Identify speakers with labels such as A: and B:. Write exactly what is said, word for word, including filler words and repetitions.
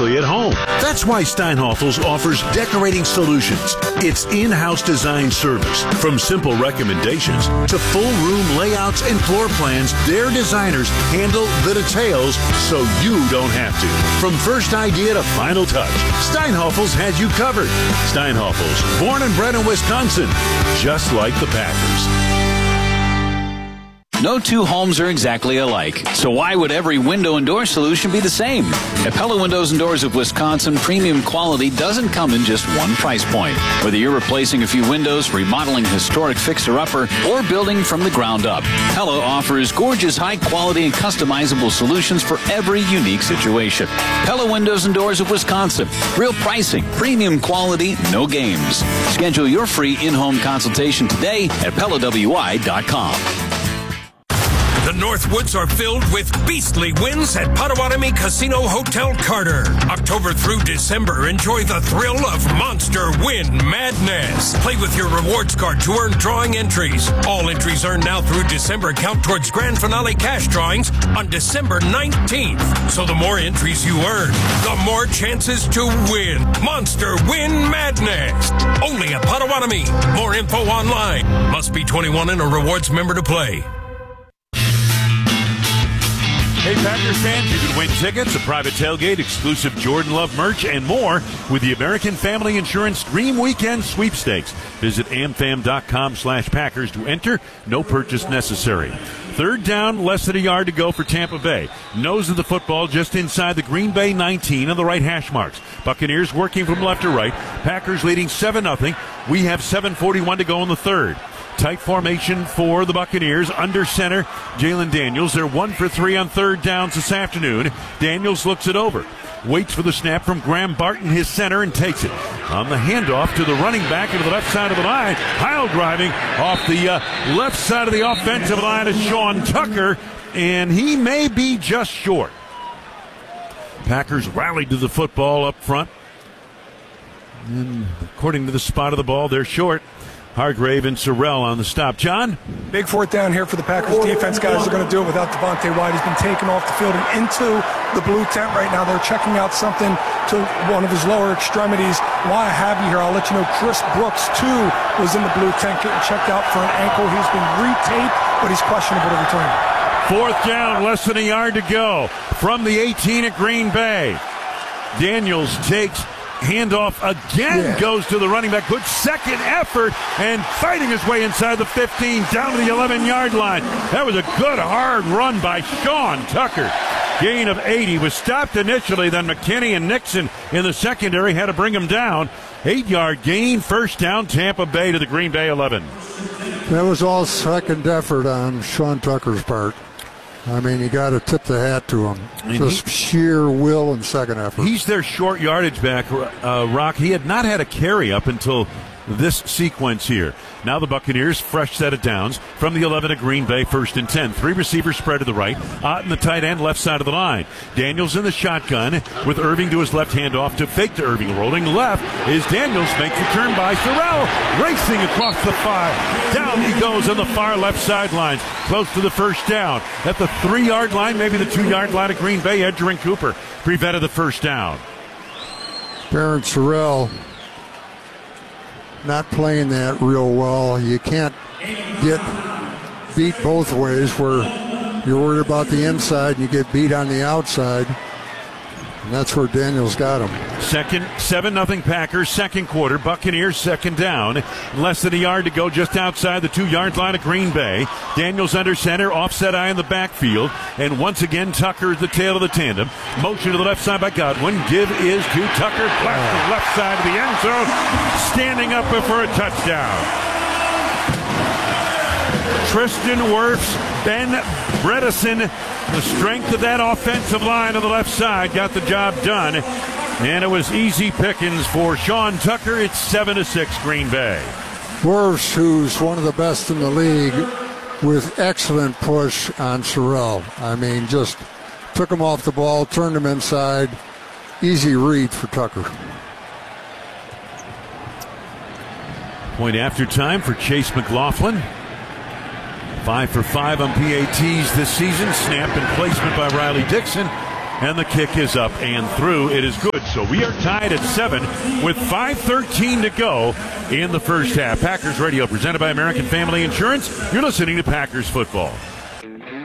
A: especially at home. That's why Steinhafels offers decorating solutions. It's in-house design service. From simple recommendations to full room layouts and floor plans, their designers handle the details so you don't have to. From first idea to final touch, Steinhafels has you covered. Steinhafels, born and bred in Wisconsin, just like the Packers.
B: No two homes are exactly alike, so why would every window and door solution be the same? At Pella Windows and Doors of Wisconsin, premium quality doesn't come in just one price point. Whether you're replacing a few windows, remodeling a historic fixer-upper, or building from the ground up, Pella offers gorgeous, high-quality, and customizable solutions for every unique situation. Pella Windows and Doors of Wisconsin. Real pricing, premium quality, no games. Schedule your free in-home consultation today at Pella W I dot com.
C: The Northwoods are filled with beastly wins at Potawatomi Casino Hotel Carter. October through December, enjoy the thrill of Monster Win Madness. Play with your rewards card to earn drawing entries. All entries earned now through December count towards grand finale cash drawings on December nineteenth. So the more entries you earn, the more chances to win. Monster Win Madness. Only at Potawatomi. More info online. Must be twenty-one and a rewards member to play.
A: Hey, Packers fans, you can win tickets, a private tailgate, exclusive Jordan Love merch, and more with the American Family Insurance Dream Weekend Sweepstakes. Visit amfam.com slash Packers to enter. No purchase necessary. Third down, less than a yard to go for Tampa Bay. Nose of the football just inside the Green Bay nineteen on the right hash marks. Buccaneers working from left to right. Packers leading seven nothing. We have seven forty-one to go in the third. Tight formation for the Buccaneers. Under center, Jalen Daniels. They're one for three on third downs this afternoon. Daniels looks it over. Waits for the snap from Graham Barton, his center, and takes it. On the handoff to the running back into the left side of the line. Pile driving off the uh, left side of the offensive line is Sean Tucker, and he may be just short. Packers rallied to the football up front. And according to the spot of the ball, they're short. Hargrave and Sorrell on the stop. John?
D: Big fourth down here for the Packers defense. Guys are going to do it without Devontae White. He's been taken off the field and into the blue tent right now. They're checking out something to one of his lower extremities. Why I have you here, I'll let you know Chris Brooks, too, was in the blue tent getting checked out for an ankle. He's been retaped, but he's questionable to return.
A: Fourth down, less than a yard to go from the eighteen at Green Bay. Daniels takes handoff again, yeah. Goes to the running back. Good second effort and fighting his way inside the fifteen, down to the eleven-yard line. That was a good, hard run by Sean Tucker. Gain of eighty. Was stopped initially, then McKinney and Nixon in the secondary had to bring him down. Eight-yard gain, first down, Tampa Bay to the Green Bay eleven.
E: That was all second effort on Sean Tucker's part. I mean, you got to tip the hat to him. And Just he, sheer will and second effort.
A: He's their short yardage back, uh, Rock. He had not had a carry up until this sequence here. Now the Buccaneers, fresh set of downs from the eleven at Green Bay, first and ten. Three receivers spread to the right. Ott in the tight end, left side of the line. Daniels in the shotgun with Irving to his left hand off to fake to Irving. Rolling left is Daniels, makes the turn by Sorrell, racing across the five. Down he goes on the far left sidelines, close to the first down. At the three-yard line, maybe the two-yard line of Green Bay, Edgerrin Cooper prevented the first down.
E: Barron Sorrell not playing that real well. You can't get beat both ways, where you're worried about the inside and you get beat on the outside. And that's where Daniels got him.
A: Second, seven nothing Packers, second quarter. Buccaneers second down. Less than a yard to go just outside the two-yard line of Green Bay. Daniels under center, offset eye in the backfield. And once again, Tucker is the tail of the tandem. Motion to the left side by Godwin. Give is to Tucker. Blast the left side of the end zone. Standing up for a touchdown. Tristan Wirfs, Ben Bredeson, the strength of that offensive line on the left side got the job done. And it was easy pickings for Sean Tucker. It's seven to six Green Bay.
E: Wirfs, who's one of the best in the league, with excellent push on Sorrell. I mean, just took him off the ball, turned him inside. Easy read for Tucker.
A: Point after time for Chase McLaughlin. Five for five on P A Ts this season. Snap and placement by Riley Dixon. and the kick is up and through. It is good. So we are tied at seven with five thirteen to go in the first half. Packers Radio presented by American Family Insurance. You're listening to Packers Football.